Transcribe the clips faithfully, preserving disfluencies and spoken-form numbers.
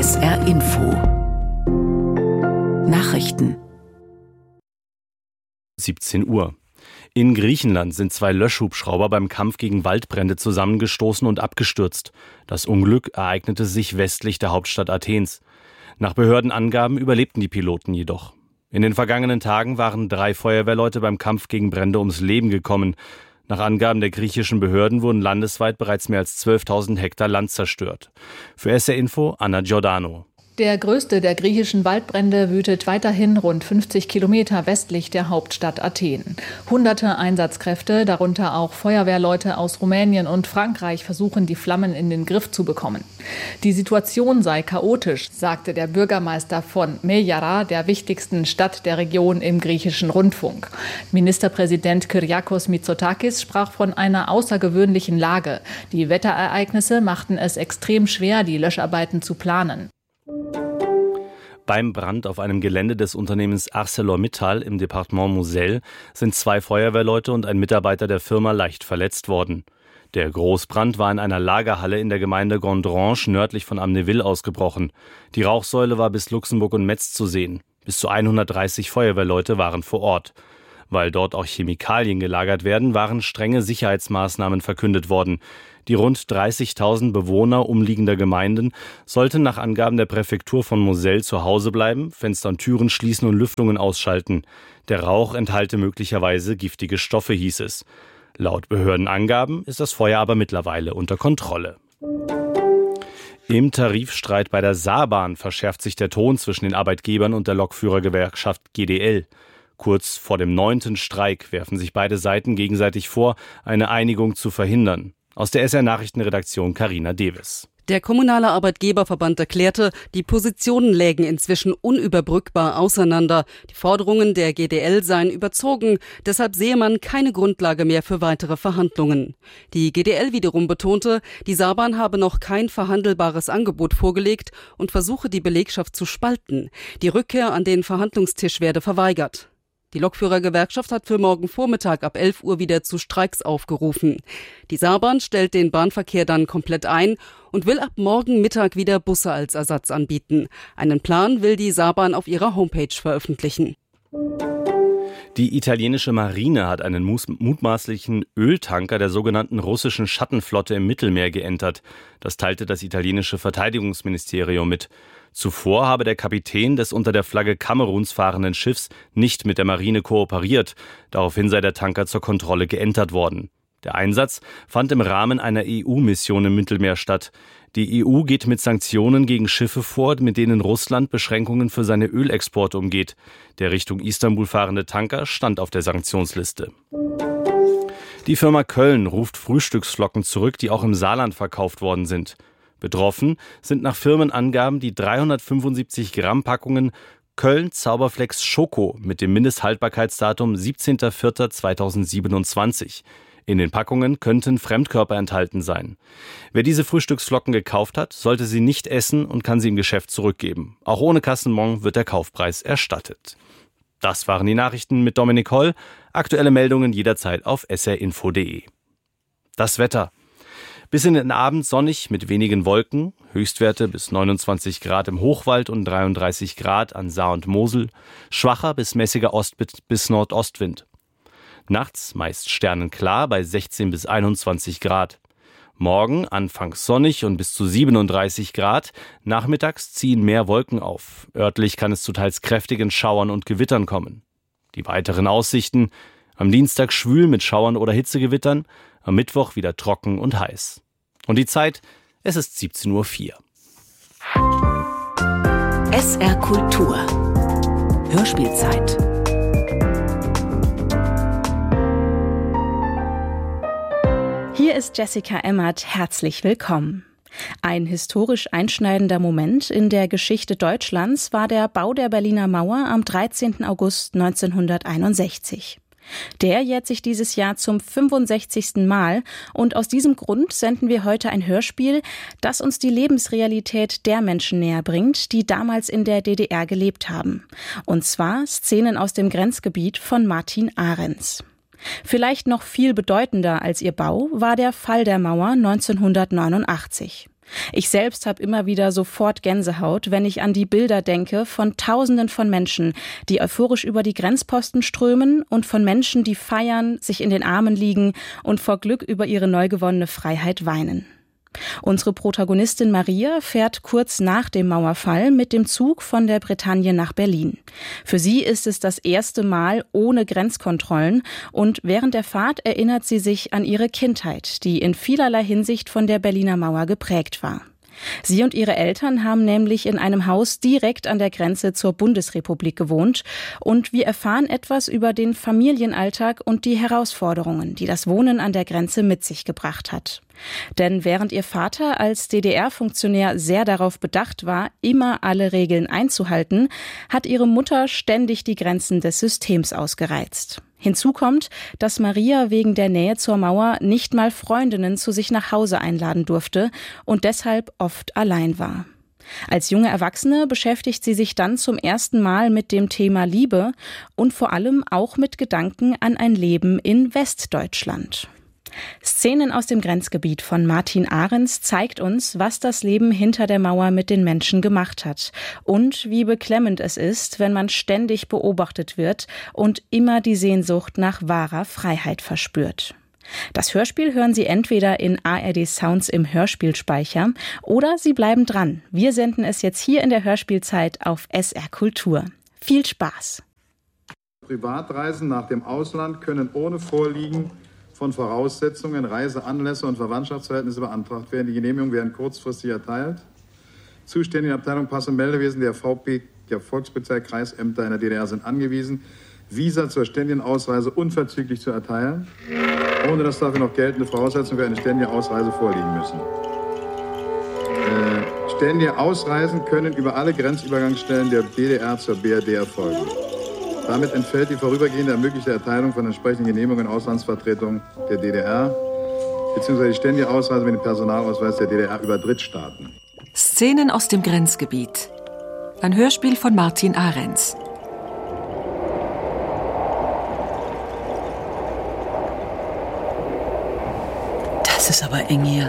S R Info Nachrichten siebzehn Uhr. In Griechenland sind zwei Löschhubschrauber beim Kampf gegen Waldbrände zusammengestoßen und abgestürzt. Das Unglück ereignete sich westlich der Hauptstadt Athens. Nach Behördenangaben überlebten die Piloten jedoch. In den vergangenen Tagen waren drei Feuerwehrleute beim Kampf gegen Brände ums Leben gekommen. Nach Angaben der griechischen Behörden wurden landesweit bereits mehr als zwölftausend Hektar Land zerstört. Für S R Info Anna Giordano. Der größte der griechischen Waldbrände wütet weiterhin rund fünfzig Kilometer westlich der Hauptstadt Athen. Hunderte Einsatzkräfte, darunter auch Feuerwehrleute aus Rumänien und Frankreich, versuchen, die Flammen in den Griff zu bekommen. Die Situation sei chaotisch, sagte der Bürgermeister von Meyara, der wichtigsten Stadt der Region, im griechischen Rundfunk. Ministerpräsident Kyriakos Mitsotakis sprach von einer außergewöhnlichen Lage. Die Wetterereignisse machten es extrem schwer, die Löscharbeiten zu planen. Beim Brand auf einem Gelände des Unternehmens ArcelorMittal im Departement Moselle sind zwei Feuerwehrleute und ein Mitarbeiter der Firma leicht verletzt worden. Der Großbrand war in einer Lagerhalle in der Gemeinde Gondrange nördlich von Amnéville ausgebrochen. Die Rauchsäule war bis Luxemburg und Metz zu sehen. Bis zu hundertdreißig Feuerwehrleute waren vor Ort. Weil dort auch Chemikalien gelagert werden, waren strenge Sicherheitsmaßnahmen verkündet worden. Die rund dreißigtausend Bewohner umliegender Gemeinden sollten nach Angaben der Präfektur von Moselle zu Hause bleiben, Fenster und Türen schließen und Lüftungen ausschalten. Der Rauch enthalte möglicherweise giftige Stoffe, hieß es. Laut Behördenangaben ist das Feuer aber mittlerweile unter Kontrolle. Im Tarifstreit bei der Saarbahn verschärft sich der Ton zwischen den Arbeitgebern und der Lokführergewerkschaft G D L. Kurz vor dem neunten Streik werfen sich beide Seiten gegenseitig vor, eine Einigung zu verhindern. Aus der S R-Nachrichtenredaktion Carina Deves. Der Kommunale Arbeitgeberverband erklärte, die Positionen lägen inzwischen unüberbrückbar auseinander. Die Forderungen der G D L seien überzogen, deshalb sehe man keine Grundlage mehr für weitere Verhandlungen. Die G D L wiederum betonte, die Saarbahn habe noch kein verhandelbares Angebot vorgelegt und versuche, die Belegschaft zu spalten. Die Rückkehr an den Verhandlungstisch werde verweigert. Die Lokführergewerkschaft hat für morgen Vormittag ab elf Uhr wieder zu Streiks aufgerufen. Die Saarbahn stellt den Bahnverkehr dann komplett ein und will ab morgen Mittag wieder Busse als Ersatz anbieten. Einen Plan will die Saarbahn auf ihrer Homepage veröffentlichen. Die italienische Marine hat einen mutmaßlichen Öltanker der sogenannten russischen Schattenflotte im Mittelmeer geentert. Das teilte das italienische Verteidigungsministerium mit. Zuvor habe der Kapitän des unter der Flagge Kameruns fahrenden Schiffs nicht mit der Marine kooperiert. Daraufhin sei der Tanker zur Kontrolle geentert worden. Der Einsatz fand im Rahmen einer E U-Mission im Mittelmeer statt. Die E U geht mit Sanktionen gegen Schiffe vor, mit denen Russland Beschränkungen für seine Ölexporte umgeht. Der Richtung Istanbul fahrende Tanker stand auf der Sanktionsliste. Die Firma Köln ruft Frühstücksflocken zurück, die auch im Saarland verkauft worden sind. Betroffen sind nach Firmenangaben die dreihundertfünfundsiebzig Gramm Packungen Köln Zauberflex Schoko mit dem Mindesthaltbarkeitsdatum siebzehnter vierter zweitausendsiebenundzwanzig. In den Packungen könnten Fremdkörper enthalten sein. Wer diese Frühstücksflocken gekauft hat, sollte sie nicht essen und kann sie im Geschäft zurückgeben. Auch ohne Kassenbon wird der Kaufpreis erstattet. Das waren die Nachrichten mit Dominik Holl. Aktuelle Meldungen jederzeit auf s r info punkt d e. Das Wetter. Bis in den Abend sonnig mit wenigen Wolken, Höchstwerte bis neunundzwanzig Grad im Hochwald und dreiunddreißig Grad an Saar und Mosel, schwacher bis mäßiger Ost- bis Nordostwind. Nachts meist sternenklar bei sechzehn bis einundzwanzig Grad. Morgen anfangs sonnig und bis zu siebenunddreißig Grad, nachmittags ziehen mehr Wolken auf. Örtlich kann es zu teils kräftigen Schauern und Gewittern kommen. Die weiteren Aussichten: am Dienstag schwül mit Schauern oder Hitzegewittern, am Mittwoch wieder trocken und heiß. Und die Zeit, es ist siebzehn Uhr vier. S R Kultur Hörspielzeit. Hier ist Jessica Emmert, herzlich willkommen. Ein historisch einschneidender Moment in der Geschichte Deutschlands war der Bau der Berliner Mauer am dreizehnten August neunzehnhunderteinundsechzig. Der jährt sich dieses Jahr zum fünfundsechzigsten Mal und aus diesem Grund senden wir heute ein Hörspiel, das uns die Lebensrealität der Menschen näher bringt, die damals in der D D R gelebt haben. Und zwar Szenen aus dem Grenzgebiet von Martin Ahrens. Vielleicht noch viel bedeutender als ihr Bau war der Fall der Mauer neunzehnhundertneunundachtzig. Ich selbst habe immer wieder sofort Gänsehaut, wenn ich an die Bilder denke von Tausenden von Menschen, die euphorisch über die Grenzposten strömen und von Menschen, die feiern, sich in den Armen liegen und vor Glück über ihre neu gewonnene Freiheit weinen. Unsere Protagonistin Maria fährt kurz nach dem Mauerfall mit dem Zug von der Bretagne nach Berlin. Für sie ist es das erste Mal ohne Grenzkontrollen und während der Fahrt erinnert sie sich an ihre Kindheit, die in vielerlei Hinsicht von der Berliner Mauer geprägt war. Sie und ihre Eltern haben nämlich in einem Haus direkt an der Grenze zur Bundesrepublik gewohnt und wir erfahren etwas über den Familienalltag und die Herausforderungen, die das Wohnen an der Grenze mit sich gebracht hat. Denn während ihr Vater als D D R-Funktionär sehr darauf bedacht war, immer alle Regeln einzuhalten, hat ihre Mutter ständig die Grenzen des Systems ausgereizt. Hinzu kommt, dass Maria wegen der Nähe zur Mauer nicht mal Freundinnen zu sich nach Hause einladen durfte und deshalb oft allein war. Als junge Erwachsene beschäftigt sie sich dann zum ersten Mal mit dem Thema Liebe und vor allem auch mit Gedanken an ein Leben in Westdeutschland. Szenen aus dem Grenzgebiet von Martin Ahrens zeigt uns, was das Leben hinter der Mauer mit den Menschen gemacht hat und wie beklemmend es ist, wenn man ständig beobachtet wird und immer die Sehnsucht nach wahrer Freiheit verspürt. Das Hörspiel hören Sie entweder in A R D Sounds im Hörspielspeicher oder Sie bleiben dran. Wir senden es jetzt hier in der Hörspielzeit auf S R Kultur. Viel Spaß! Privatreisen nach dem Ausland können ohne Vorliegen von Voraussetzungen, Reiseanlässe und Verwandtschaftsverhältnisse beantragt werden. Die Genehmigungen werden kurzfristig erteilt. Zuständige Abteilung Pass- und Meldewesen der V P, der Volkspolizei, Kreisämter in der D D R sind angewiesen, Visa zur ständigen Ausreise unverzüglich zu erteilen, ohne dass dafür noch geltende Voraussetzungen für eine ständige Ausreise vorliegen müssen. Äh, ständige Ausreisen können über alle Grenzübergangsstellen der D D R zur B R D erfolgen. Damit entfällt die vorübergehende ermöglichte Erteilung von entsprechenden Genehmigungen in Auslandsvertretungen der D D R bzw. die ständige Ausreise mit dem Personalausweis der D D R über Drittstaaten. Szenen aus dem Grenzgebiet. Ein Hörspiel von Martin Ahrens. Das ist aber eng hier.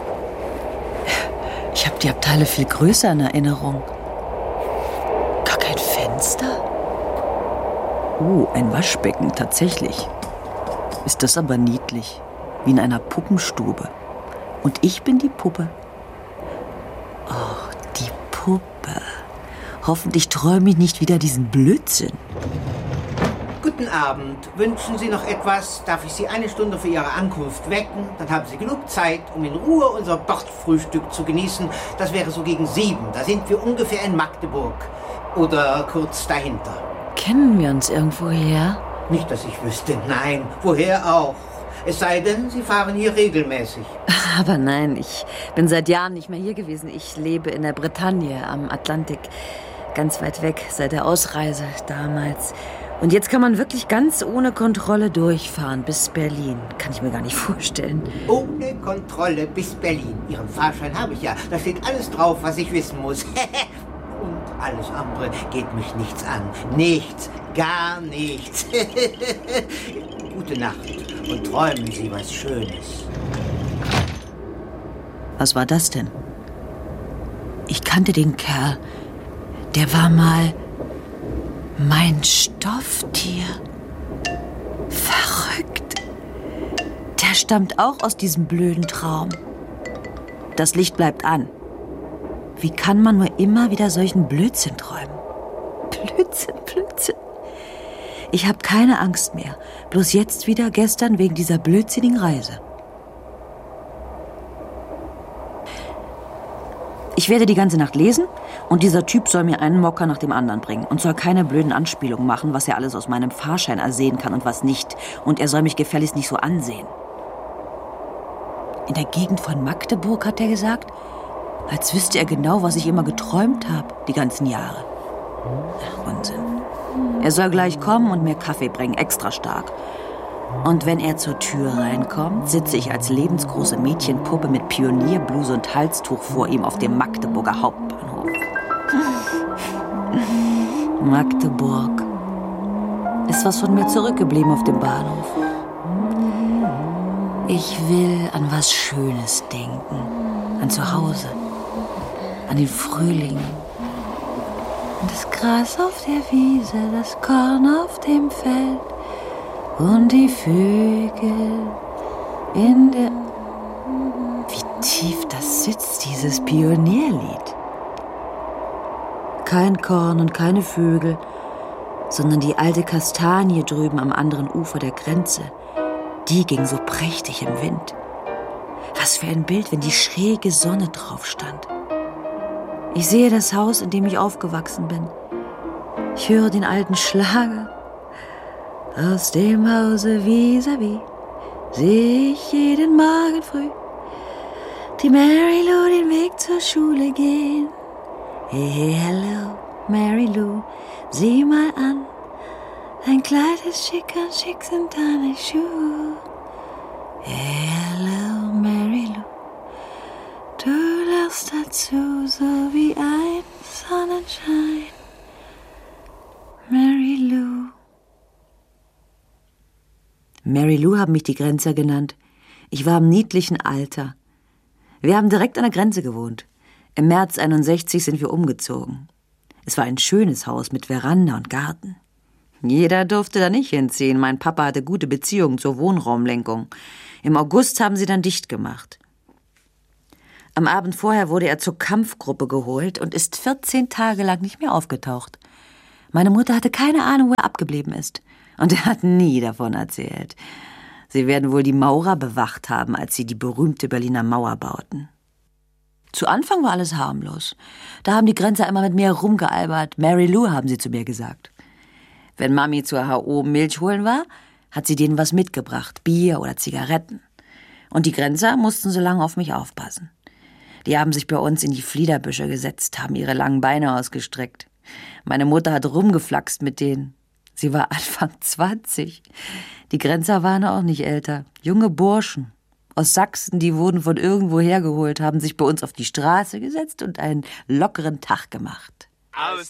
Ich habe die Abteile viel größer in Erinnerung. Gar kein Fenster? Oh, ein Waschbecken, tatsächlich. Ist das aber niedlich, wie in einer Puppenstube. Und ich bin die Puppe. Oh, die Puppe. Hoffentlich träume ich nicht wieder diesen Blödsinn. Guten Abend. Wünschen Sie noch etwas? Darf ich Sie eine Stunde für Ihre Ankunft wecken? Dann haben Sie genug Zeit, um in Ruhe unser Bordfrühstück zu genießen. Das wäre so gegen sieben. Da sind wir ungefähr in Magdeburg. Oder kurz dahinter. Kennen wir uns irgendwo her? Nicht, dass ich wüsste. Nein. Woher auch? Es sei denn, Sie fahren hier regelmäßig. Aber nein, ich bin seit Jahren nicht mehr hier gewesen. Ich lebe in der Bretagne am Atlantik. Ganz weit weg, seit der Ausreise damals. Und jetzt kann man wirklich ganz ohne Kontrolle durchfahren bis Berlin. Kann ich mir gar nicht vorstellen. Ohne Kontrolle bis Berlin. Ihren Fahrschein habe ich ja. Da steht alles drauf, was ich wissen muss. Und alles andere geht mich nichts an. Nichts. Gar nichts. Gute Nacht und träumen Sie was Schönes. Was war das denn? Ich kannte den Kerl. Der war mal mein Stofftier. Verrückt. Der stammt auch aus diesem blöden Traum. Das Licht bleibt an. Wie kann man nur immer wieder solchen Blödsinn träumen? Blödsinn, Blödsinn. Ich habe keine Angst mehr. Bloß jetzt wieder gestern wegen dieser blödsinnigen Reise. Ich werde die ganze Nacht lesen und dieser Typ soll mir einen Mocker nach dem anderen bringen und soll keine blöden Anspielungen machen, was er alles aus meinem Fahrschein ersehen kann und was nicht. Und er soll mich gefälligst nicht so ansehen. In der Gegend von Magdeburg, hat er gesagt, als wüsste er genau, was ich immer geträumt habe, die ganzen Jahre. Ach, Unsinn. Er soll gleich kommen und mir Kaffee bringen, extra stark. Und wenn er zur Tür reinkommt, sitze ich als lebensgroße Mädchenpuppe mit Pionierbluse und Halstuch vor ihm auf dem Magdeburger Hauptbahnhof. Magdeburg. Ist was von mir zurückgeblieben auf dem Bahnhof. Ich will an was Schönes denken. An an Zuhause, an den Frühling. Und das Gras auf der Wiese, das Korn auf dem Feld und die Vögel in der... Wie tief das sitzt, dieses Pionierlied. Kein Korn und keine Vögel, sondern die alte Kastanie drüben am anderen Ufer der Grenze. Die ging so prächtig im Wind. Was für ein Bild, wenn die schräge Sonne drauf stand. Ich sehe das Haus, in dem ich aufgewachsen bin. Ich höre den alten Schlager. Aus dem Hause vis-à-vis sehe ich jeden Morgen früh die Mary Lou den Weg zur Schule gehen. Hey, hello, Mary Lou, sieh mal an. Dein Kleid ist schick und schick sind deine Schuhe. Hey, hello, Mary Lou, du lachst dazu so wie ein Sonnenschein. Mary Lou. Mary Lou haben mich die Grenzer genannt. Ich war im niedlichen Alter. Wir haben direkt an der Grenze gewohnt. Im März einundsechzig sind wir umgezogen. Es war ein schönes Haus mit Veranda und Garten. Jeder durfte da nicht hinziehen. Mein Papa hatte gute Beziehungen zur Wohnraumlenkung. Im August haben sie dann dicht gemacht. Am Abend vorher wurde er zur Kampfgruppe geholt und ist vierzehn Tage lang nicht mehr aufgetaucht. Meine Mutter hatte keine Ahnung, wo er abgeblieben ist. Und er hat nie davon erzählt. Sie werden wohl die Maurer bewacht haben, als sie die berühmte Berliner Mauer bauten. Zu Anfang war alles harmlos. Da haben die Grenzer immer mit mir rumgealbert. Mary Lou, haben sie zu mir gesagt. Wenn Mami zur H O Milch holen war, hat sie denen was mitgebracht, Bier oder Zigaretten. Und die Grenzer mussten so lange auf mich aufpassen. Die haben sich bei uns in die Fliederbüsche gesetzt, haben ihre langen Beine ausgestreckt. Meine Mutter hat rumgeflaxt mit denen. Sie war Anfang zwanzig. Die Grenzer waren auch nicht älter. Junge Burschen aus Sachsen, die wurden von irgendwo hergeholt, haben sich bei uns auf die Straße gesetzt und einen lockeren Tag gemacht. Aus